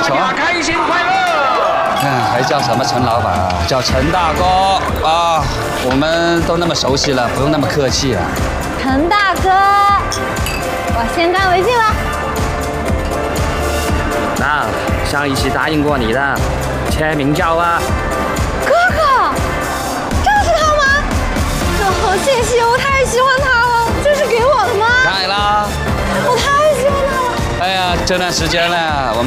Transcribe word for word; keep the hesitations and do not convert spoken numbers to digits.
球。 开心快乐。 嗯，还叫什么陈老板啊？叫陈大哥啊！我们都那么熟悉了，不用那么客气了。 陈大哥，我先干为敬了。 那上一期答应过你的签名照啊。 哥哥，这是他吗？哦，谢谢，我太喜欢他了。这是给我的吗？ 当然啦。 我太喜欢他了。 哎呀，这段时间呢，我们。